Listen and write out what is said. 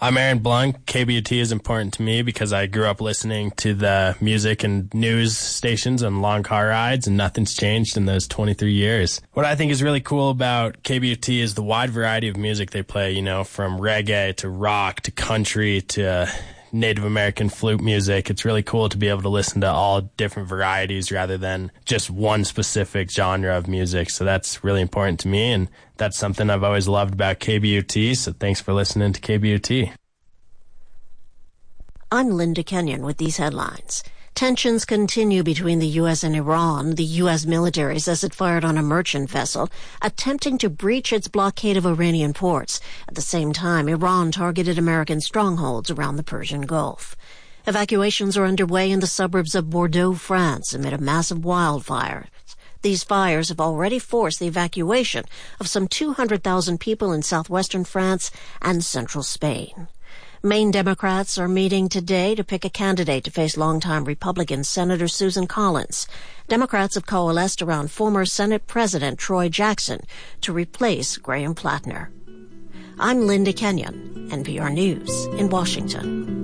I'm Aaron Blunk. KBUT is important to me because I grew up listening to the music and news stations on long car rides, and nothing's changed in those 23 years. What I think is really cool about KBUT is the wide variety of music they play, from reggae to rock to country to Native American flute music. It's really cool to be able to listen to all different varieties rather than just one specific genre of music. So that's really important to me, and that's something I've always loved about KBUT. So thanks for listening to KBUT. I'm Linda Kenyon with these headlines. Tensions continue between the U.S. and Iran. The U.S. military says it fired on a merchant vessel, attempting to breach its blockade of Iranian ports. At the same time, Iran targeted American strongholds around the Persian Gulf. Evacuations are underway in the suburbs of Bordeaux, France, amid a massive wildfire. These fires have already forced the evacuation of some 200,000 people in southwestern France and central Spain. Maine Democrats are meeting today to pick a candidate to face longtime Republican Senator Susan Collins. Democrats have coalesced around former Senate President Troy Jackson to replace Graham Plattner. I'm Linda Kenyon, NPR News in Washington.